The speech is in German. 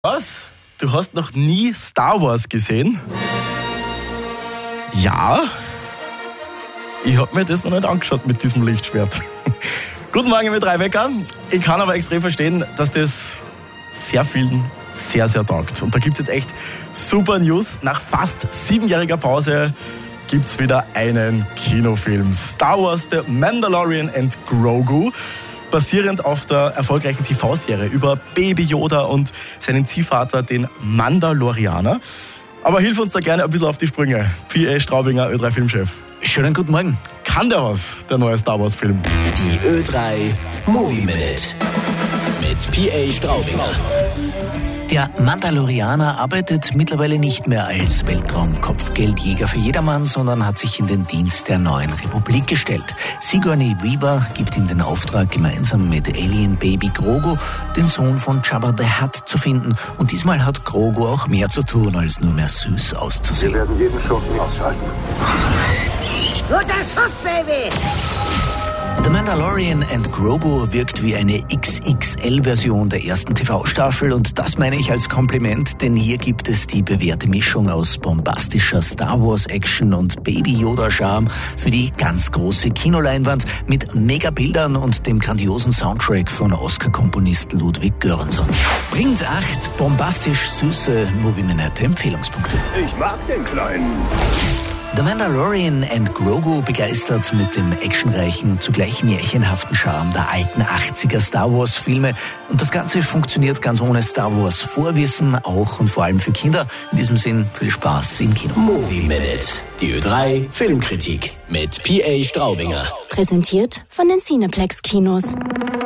Was? Du hast noch nie Star Wars gesehen? Ja. Ich hab mir das noch nicht angeschaut mit diesem Lichtschwert. Guten Morgen mit Wecker. Ich kann aber extrem verstehen, dass das sehr vielen sehr, sehr taugt. Und da gibt es jetzt echt super News. Nach fast 7-jähriger Pause gibt es wieder einen Kinofilm. Star Wars The Mandalorian and Grogu. Basierend auf der erfolgreichen TV-Serie über Baby Yoda und seinen Ziehvater, den Mandalorianer. Aber hilf uns da gerne ein bisschen auf die Sprünge. P.A. Straubinger, Ö3 Filmchef. Schönen guten Morgen. Kann der was, der neue Star Wars Film? Die Ö3 Movie Minute mit P.A. Straubinger. Der Mandalorianer arbeitet mittlerweile nicht mehr als Weltraum-Kopfgeldjäger für jedermann, sondern hat sich in den Dienst der neuen Republik gestellt. Sigourney Weaver gibt ihm den Auftrag, gemeinsam mit Alien Baby Grogu den Sohn von Jabba the Hutt zu finden. Und diesmal hat Grogu auch mehr zu tun, als nur mehr süß auszusehen. Wir werden jeden Schurken ausschalten. Guter Schuss, Baby! The Mandalorian and Grogu wirkt wie eine XXL-Version der ersten TV-Staffel und das meine ich als Kompliment, denn hier gibt es die bewährte Mischung aus bombastischer Star Wars-Action und Baby-Yoda-Charme für die ganz große Kinoleinwand mit Megabildern und dem grandiosen Soundtrack von Oscar-Komponist Ludwig Göransson. Bringt 8 bombastisch süße Movie-Minute-Empfehlungspunkte. Ich mag den Kleinen. The Mandalorian and Grogu begeistert mit dem actionreichen, zugleich märchenhaften Charme der alten 80er Star Wars Filme. Und das Ganze funktioniert ganz ohne Star Wars Vorwissen, auch und vor allem für Kinder. In diesem Sinn viel Spaß im Kino. Movie Minute, die Ö3 Filmkritik mit P.A. Straubinger. Präsentiert von den Cineplex Kinos.